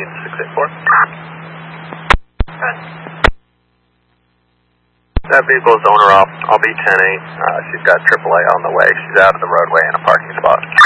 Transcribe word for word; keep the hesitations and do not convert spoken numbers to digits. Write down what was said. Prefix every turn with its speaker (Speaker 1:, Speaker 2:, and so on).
Speaker 1: thirteen six eight four. That vehicle's owner off. I'll be ten eight. Uh, she's got triple A on the way. She's out of the roadway in a parking spot.